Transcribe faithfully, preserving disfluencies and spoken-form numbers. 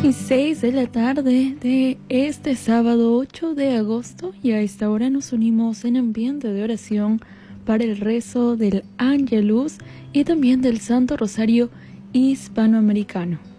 y seis de la tarde de este sábado ocho de agosto, y a esta hora nos unimos en ambiente de oración para el rezo del Ángelus y también del Santo Rosario Hispanoamericano.